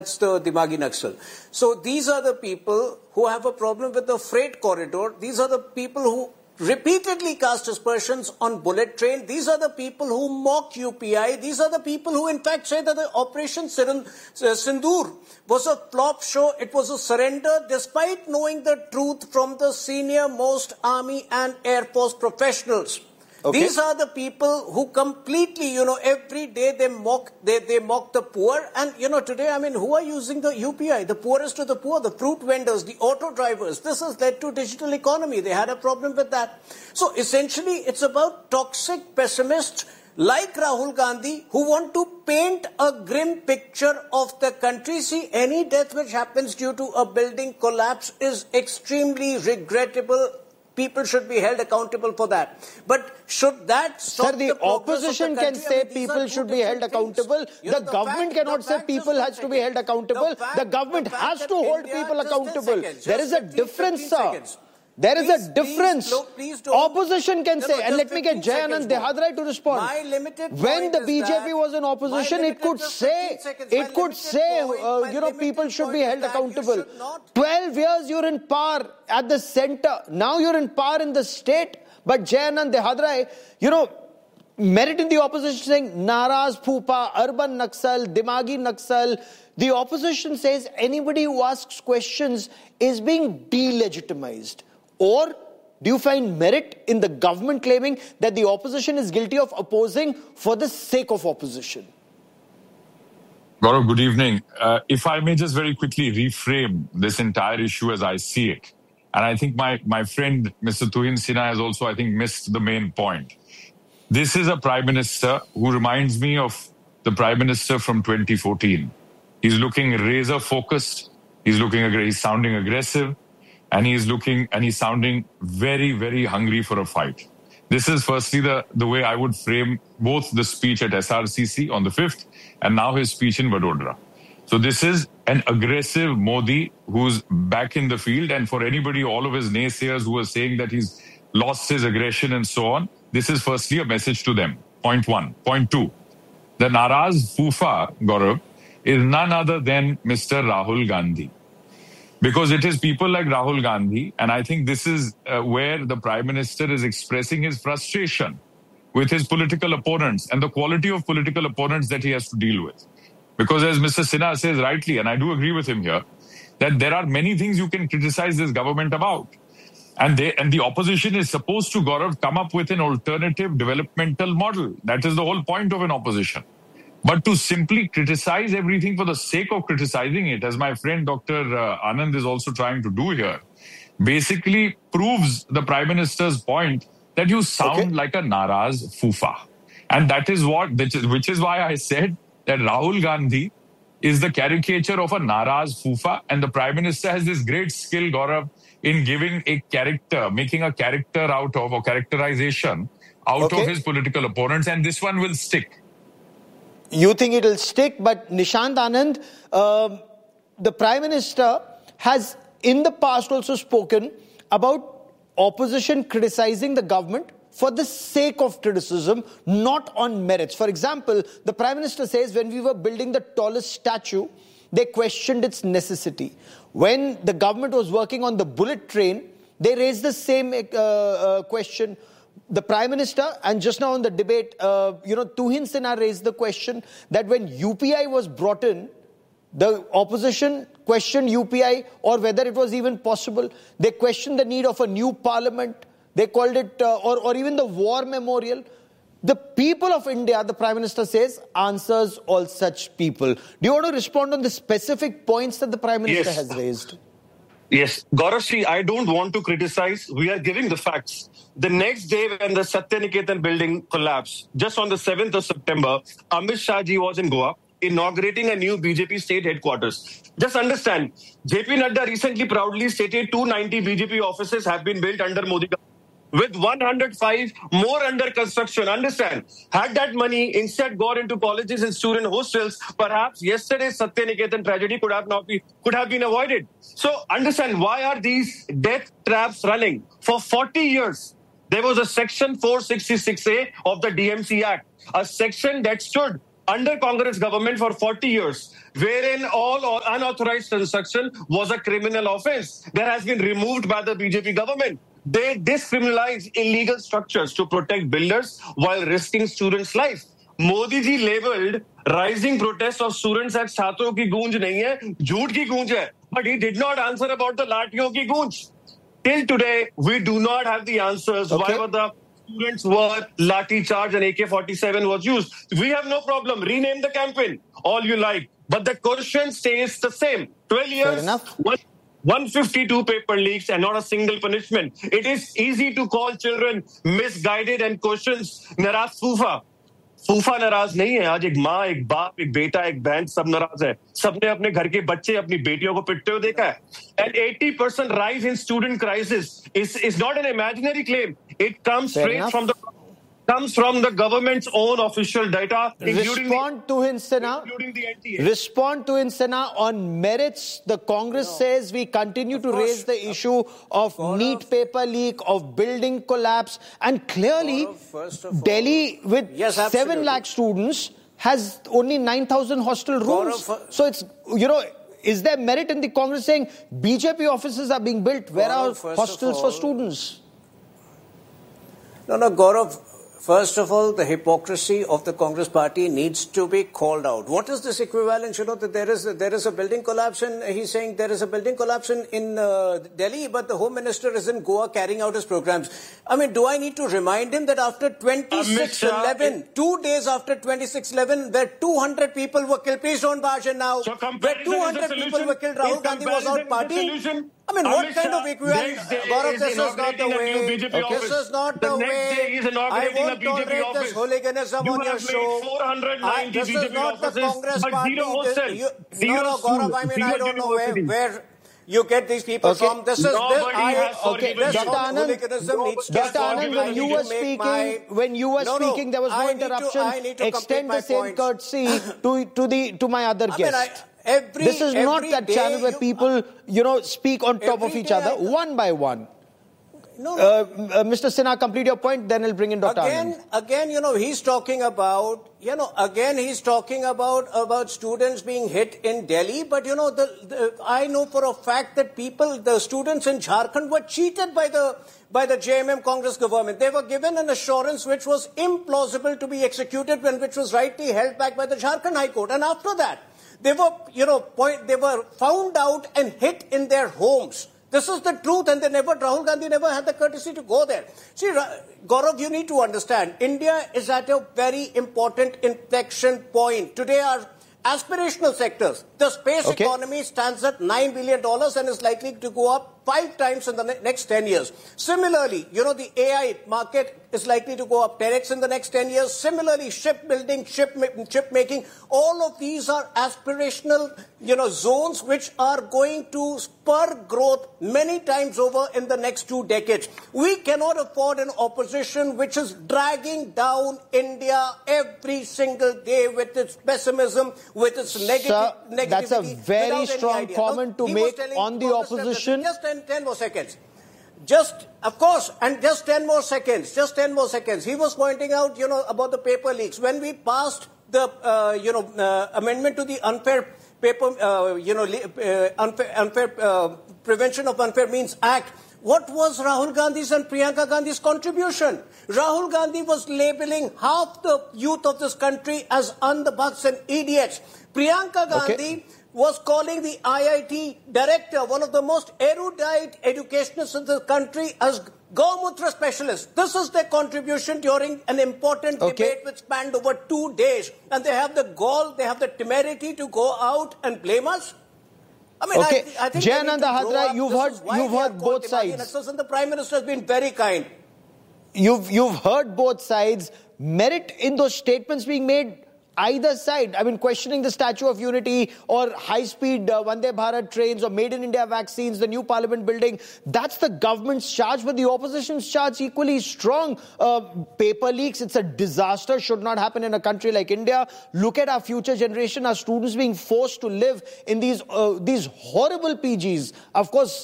That's the Dimagi Naxal. So these are the people who have a problem with the freight corridor. These are the people who repeatedly cast aspersions on bullet train. These are the people who mock UPI. These are the people who in fact say that the Operation Sindoor was a flop show. It was a surrender despite knowing the truth from the senior most army and air force professionals. Okay. These are the people who completely, every day they mock the poor. And, today, who are using the UPI? The poorest of the poor, the fruit vendors, the auto drivers. This has led to digital economy. They had a problem with that. So essentially, it's about toxic pessimists like Rahul Gandhi who want to paint a grim picture of the country. See, any death which happens due to a building collapse is extremely regrettable. People should be held accountable for that. But should that stop the opposition can say people should be held accountable. The government cannot say people has to be held accountable. The government has to hold people accountable. There is a difference, sir. There is a difference. Opposition can say, and let me get Jai Anand Dehadrai to respond. When the BJP was in opposition, it could say, people should be held accountable. 12 years you're in power at the center. Now you're in power in the state. But Jai Anand Dehadrai, merit in the opposition saying, Naraz Phupa, Urban Naxal, Dimagi Naxal. The opposition says anybody who asks questions is being delegitimized. Or do you find merit in the government claiming that the opposition is guilty of opposing for the sake of opposition? Gaurav, good evening. If I may just very quickly reframe this entire issue as I see it. And I think my friend, Mr. Tuhin Sinha, has also, I think, missed the main point. This is a Prime Minister who reminds me of the Prime Minister from 2014. He's looking razor focused. He's sounding aggressive. And he's sounding very, very hungry for a fight. This is firstly the way I would frame both the speech at SRCC on the 5th and now his speech in Vadodara. So this is an aggressive Modi who's back in the field. And for anybody, all of his naysayers who are saying that he's lost his aggression and so on, this is firstly a message to them. Point one. Point two, the Naraz Phupa, Gaurav, is none other than Mr. Rahul Gandhi. Because it is people like Rahul Gandhi, and I think this is where the Prime Minister is expressing his frustration with his political opponents and the quality of political opponents that he has to deal with. Because as Mr. Sinha says rightly, and I do agree with him here, that there are many things you can criticize this government about. And the opposition is supposed to, Gaurav, come up with an alternative developmental model. That is the whole point of an opposition. But to simply criticize everything for the sake of criticizing it, as my friend Dr. Anand is also trying to do here, basically proves the Prime Minister's point that you sound like a Naraz Phupa. And that is which is why I said that Rahul Gandhi is the caricature of a Naraz Phupa, and the Prime Minister has this great skill, Gaurav, in giving a character, making a character out of, or characterization out of his political opponents, and this one will stick. You think it will stick, but Nishant Anand, the Prime Minister has in the past also spoken about opposition criticizing the government for the sake of criticism, not on merits. For example, the Prime Minister says when we were building the tallest statue, they questioned its necessity. When the government was working on the bullet train, they raised the same question. The Prime Minister, and just now in the debate, Tuhin Sinha raised the question that when UPI was brought in, the opposition questioned UPI or whether it was even possible. They questioned the need of a new parliament. They called it, or even the war memorial. The people of India, the Prime Minister says, answers all such people. Do you want to respond on the specific points that the Prime Minister has raised? Yes, Gaurav, I don't want to criticize. We are giving the facts. The next day when the Satyaniketan building collapsed, just on the 7th of September, Amit Shah ji was in Goa inaugurating a new BJP state headquarters. Just understand, JP Nadda recently proudly stated 290 BJP offices have been built under Modi government, with 105 more under construction. Understand, had that money instead gone into colleges and student hostels, perhaps yesterday's Satyaniketan tragedy could have been avoided. So understand, why are these death traps running? For 40 years, there was a section 466A of the DMC Act, a section that stood under Congress government for 40 years, wherein all unauthorized construction was a criminal offense. That has been removed by the BJP government. They discriminalize illegal structures to protect builders while risking students' life. Modi ji labeled rising protests of students as छात्रों की गूंज नहीं है, झूठ की गूंज है. But he did not answer about the लाठियों की गूंज. Till today, we do not have the answers. Okay. Why were the students were lathi charge and AK-47 was used? We have no problem. Rename the campaign all you like. But the question stays the same. 12 years, Fair enough. 152 paper leaks and not a single punishment. It is easy to call children misguided and questions naraz Fufa. फूफा नाराज नहीं है. आज एक माँ, एक बाप, एक बेटा, एक बहन, सब नाराज है. सबने अपने घर के बच्चे अपनी बेटियों को पिटते हुए देखा है. And 80% rise in student crisis is not an imaginary claim. It comes straight from the government's own official data, Respond to Hind Sinha. including the NTA. Respond to Hind Sinha on merits. The Congress says we continue to raise the issue of NEET paper leak, of building collapse, and clearly first of all, Delhi with yes, 7 absolutely. lakh students has only 9,000 hostel rooms. So it's, is there merit in the Congress saying BJP offices are being built? Where are hostels for students? No, Gaurav. First of all, the hypocrisy of the Congress party needs to be called out. What is this equivalent? That there is a building collapse in, he's saying there is a building collapse in Delhi, but the Home Minister is in Goa carrying out his programs. I mean, do I need to remind him that after 26/11, 2 days after 26/11, where 200 people were killed, please don't barge in now, So where 200 people were killed, Rahul Gandhi was out partying? I mean, what kind of equivalent? Gaurav, this is not the way. This is not the way. I won't tolerate this hooliganism on your show. This is not the Congress party. No, Gaurav, I mean, I don't know where you get these people from. This is this. Dr. Anand, when you were speaking, there was no interruption. Extend the same courtesy to my other guest. This is not that channel where people, speak on top of each other, one by one. Mr. Sinha, complete your point, then I'll bring in Dr. Anand. Again, he's talking about, about students being hit in Delhi, but, I know for a fact that the students in Jharkhand were cheated by the JMM Congress government. They were given an assurance which was implausible to be executed and which was rightly held back by the Jharkhand High Court. And after that, they were, they were found out and hit in their homes. This is the truth, and Rahul Gandhi never had the courtesy to go there. See, Gaurav, you need to understand, India is at a very important inflection point. Today, our aspirational sectors, the space economy stands at $9 billion and is likely to go up 5 times in the next 10 years. Similarly, the AI market is likely to go up 10x in the next 10 years. Similarly, shipbuilding, ship making, all of these are aspirational, zones which are going to spur growth many times over in the next 2 decades. We cannot afford an opposition which is dragging down India every single day with its pessimism, with its negativity. That's a very strong comment to make on the opposition. Just 10 more seconds. Just 10 more seconds. He was pointing out, about the paper leaks. When we passed the, amendment to the unfair Prevention of Unfair Means Act, what was Rahul Gandhi's and Priyanka Gandhi's contribution? Rahul Gandhi was labeling half the youth of this country as andhabhaks and idiots. Priyanka Gandhi was calling the IIT director, one of the most erudite educationists in the country, as Gaumutra specialist. This is their contribution during an important debate which spanned over 2 days. And they have the gall, they have the temerity to go out and blame us. I mean, I think Jayananda Hadra, you've heard both sides. And the Prime Minister has been very kind. You've heard both sides. Merit in those statements being made either side. I mean, questioning the Statue of Unity or high-speed Vande Bharat trains or Made in India vaccines, the new parliament building. That's the government's charge, but the opposition's charge equally strong. Paper leaks, it's a disaster, should not happen in a country like India. Look at our future generation, our students being forced to live in these horrible PGs. Of course,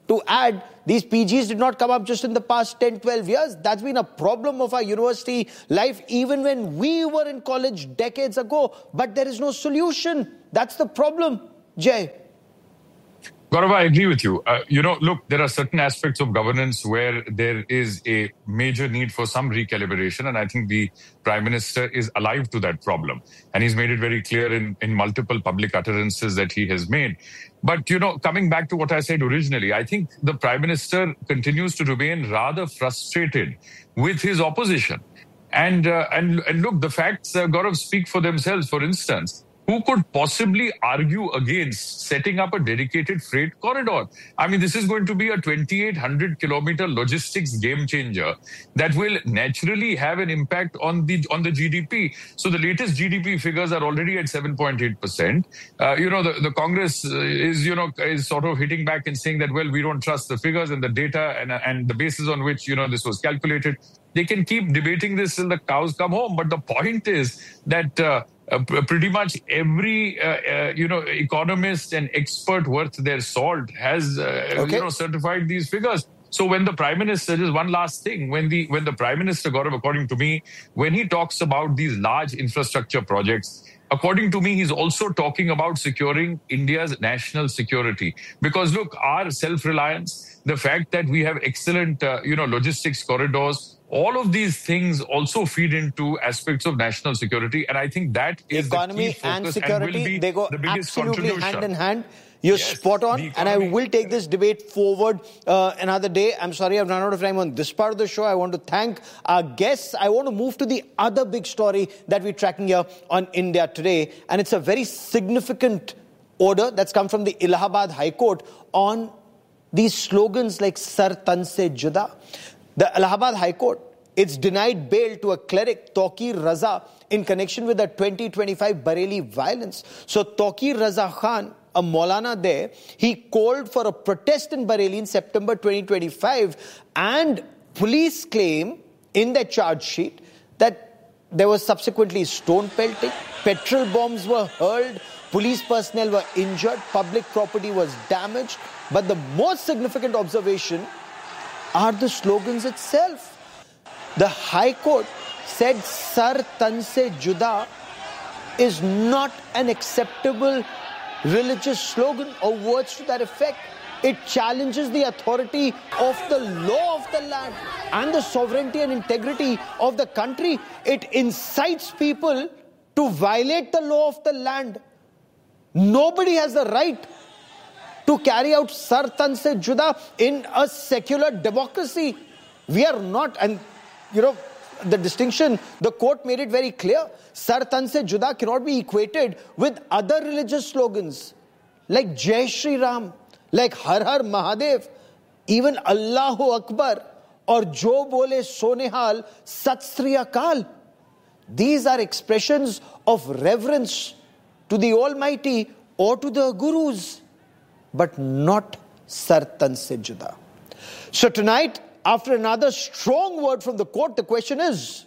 to add, these PGs did not come up just in the past 10, 12 years. That's been a problem of our university life even when we were in college decades ago. But there is no solution. That's the problem, Jay. Gaurav, I agree with you. Look, there are certain aspects of governance where there is a major need for some recalibration. And I think the Prime Minister is alive to that problem. And he's made it very clear in multiple public utterances that he has made. But, coming back to what I said originally, I think the Prime Minister continues to remain rather frustrated with his opposition. And look, the facts, Gaurav, speak for themselves. For instance, who could possibly argue against setting up a dedicated freight corridor? I mean, this is going to be a 2,800-kilometer logistics game changer that will naturally have an impact on the GDP. So the latest GDP figures are already at 7.8%. The Congress is sort of hitting back and saying that, well, we don't trust the figures and the data and the basis on which, this was calculated. They can keep debating this till the cows come home. But the point is that pretty much every economist and expert worth their salt has certified these figures. So when the Prime Minister, just one last thing, when the Prime Minister, Gaurav, according to me, when he talks about these large infrastructure projects, according to me, he's also talking about securing India's national security. Because look, our self-reliance, the fact that we have excellent logistics corridors, all of these things also feed into aspects of national security. And I think that is economy the key focus and security, and will be they go the biggest absolutely contribution. hand in hand. You're spot on. And I will take this debate forward another day. I'm sorry I've run out of time on this part of the show. I want to thank our guests. I want to move to the other big story that we're tracking here on India Today. And it's a very significant order that's come from the Allahabad High Court on these slogans like Sar Tan Se Juda. The Allahabad High Court, it's denied bail to a cleric, Tauqir Raza, in connection with the 2025 Bareilly violence. So Tauqir Raza Khan, a Maulana there, he called for a protest in Bareilly in September 2025, and police claim in their charge sheet that there was subsequently stone pelting, petrol bombs were hurled, police personnel were injured, public property was damaged. But the most significant observation are the slogans itself. The High Court said Sar Tan Se Juda is not an acceptable religious slogan or words to that effect. It challenges the authority of the law of the land and the sovereignty and integrity of the country. It incites people to violate the law of the land. Nobody has the right to carry out Sar Tan Se Juda in a secular democracy. We are not, and the distinction, the court made it very clear. Sar Tan Se Juda cannot be equated with other religious slogans like Jai Shri Ram, like Har Har Mahadev, even Allahu Akbar, or Jo Bole Sonehal, Sat Sri Akal. These are expressions of reverence to the Almighty or to the Gurus, but not Sar Tan Se Juda. So tonight, after another strong word from the court, the question is,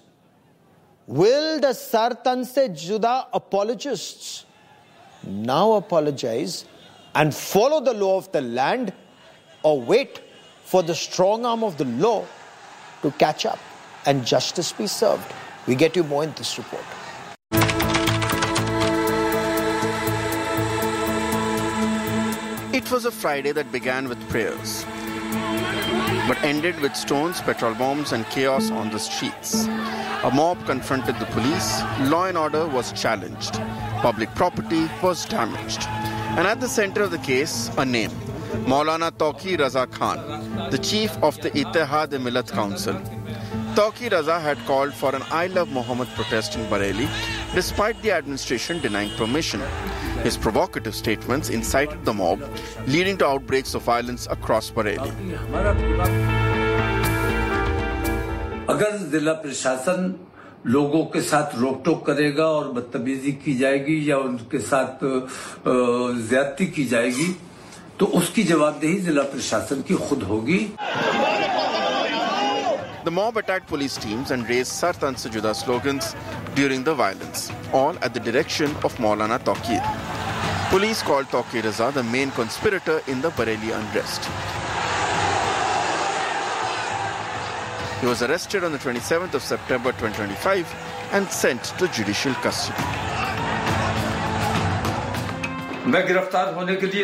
will the Sar Tan Se Juda apologists now apologize and follow the law of the land, or wait for the strong arm of the law to catch up and justice be served? We get you more in this report. It was a Friday that began with prayers, but ended with stones, petrol bombs and chaos on the streets. A mob confronted the police, law and order was challenged, public property was damaged. And at the center of the case, a name, Maulana Tauqir Raza Khan, the chief of the Ittehad-e-Millat Council. Tauqir Raza had called for an I Love Muhammad protest in Bareilly, despite the administration denying permission. His provocative statements incited the mob, leading to outbreaks of violence across Bareilly. अगर जिला प्रशासन लोगों के साथ रोक-टोक करेगा और बदतमीजी की जाएगी या उनके साथ ज्यादती की जाएगी तो उसकी जवाबदेही जिला प्रशासन की खुद होगी. The mob attacked police teams and raised Sar Tan Se Juda slogans during the violence, all at the direction of Maulana Tauqir. Police called Tauqir Raza the main conspirator in the Bareilly unrest. He was arrested on the 27th of September 2025 and sent to judicial custody. मैं गिरफ्तार होने के लिए